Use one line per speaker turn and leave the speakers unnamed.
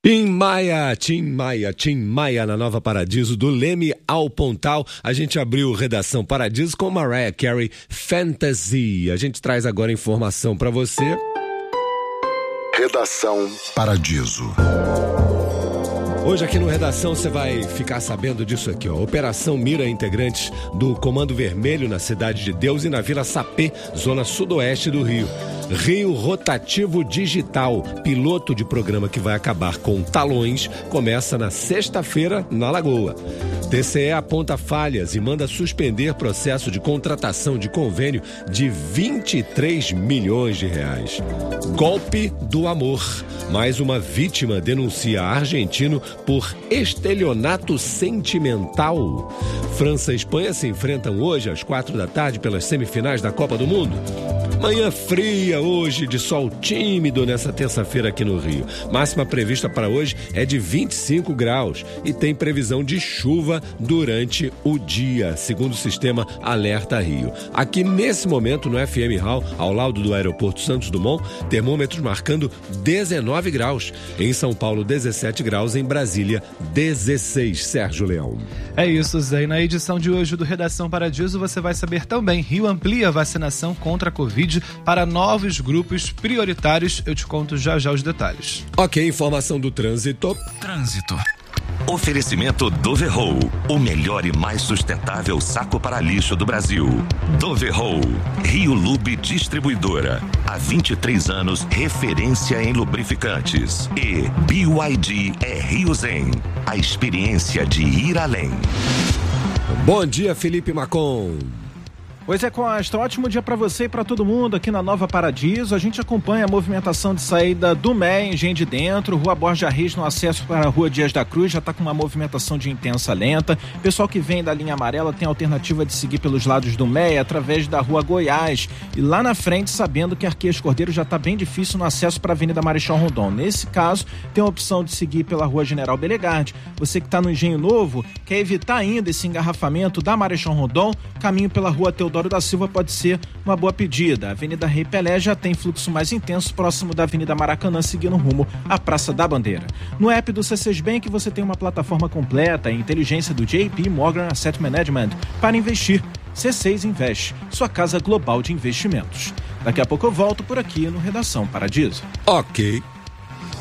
Tim Maia na Nova Paradiso, do Leme ao Pontal. A gente abriu Redação Paradiso com Mariah Carey, Fantasy. A gente traz agora informação para você.
Redação Paradiso.
Hoje aqui no Redação você vai ficar sabendo disso aqui, ó. Operação mira integrantes do Comando Vermelho na Cidade de Deus e na Vila Sapê, zona sudoeste do Rio. Rio Rotativo Digital, piloto de programa que vai acabar com talões, começa na sexta-feira na Lagoa. TCE aponta falhas e manda suspender processo de contratação de convênio de 23 milhões de reais. Golpe do amor. Mais uma vítima denuncia argentino por estelionato sentimental. França e Espanha se enfrentam hoje às 16h pelas semifinais da Copa do Mundo. Manhã fria hoje, de sol tímido nessa terça-feira aqui no Rio. Máxima prevista para hoje é de 25 graus e tem previsão de chuva durante o dia, segundo o sistema Alerta Rio. Aqui nesse momento no FM Hall, ao lado do aeroporto Santos Dumont, termômetros marcando 19 graus. Em São Paulo, 17 graus. Em Brasília, 16. Sérgio Leão.
É isso, Zé. E na edição de hoje do Redação Paradiso você vai saber também: Rio amplia a vacinação contra a Covid para novos grupos prioritários. Eu te conto já os detalhes.
Ok, informação do trânsito.
Oferecimento Doverroll, o melhor e mais sustentável saco para lixo do Brasil. Doverroll, Rio Lube Distribuidora, há 23 anos referência em lubrificantes. E BYD é Rio Zen, a experiência de ir além.
Bom dia, Felipe Macon.
Pois é, Costa, ótimo dia para você e para todo mundo aqui na Nova Paradiso. A gente acompanha a movimentação de saída do MEI em Engenho de Dentro, Rua Borja Reis no acesso para a Rua Dias da Cruz, já está com uma movimentação de intensa lenta. Pessoal que vem da linha amarela tem a alternativa de seguir pelos lados do MEI através da Rua Goiás. E lá na frente, sabendo que Arquias Cordeiro já está bem difícil no acesso para a Avenida Marechal Rondon. Nesse caso, tem a opção de seguir pela Rua General Belegarde. Você que está no Engenho Novo, quer evitar ainda esse engarrafamento da Marechal Rondon, caminho pela Rua Teodoro da Silva pode ser uma boa pedida. A Avenida Rei Pelé já tem fluxo mais intenso próximo da Avenida Maracanã, seguindo rumo à Praça da Bandeira. No app do C6 Bank você tem uma plataforma completa e inteligência do JP Morgan Asset Management para investir. C6 Invest, sua casa global de investimentos. Daqui a pouco eu volto por aqui no Redação Paradiso.
Ok.